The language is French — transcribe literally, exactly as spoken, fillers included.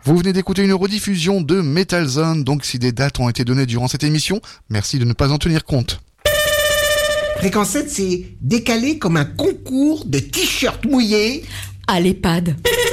Vous venez d'écouter une rediffusion de Metal Zone, donc si des dates ont été données durant cette émission, merci de ne pas en tenir compte. Fréquence sept, c'est décalé comme un concours de t-shirts mouillés à l'EHPAD.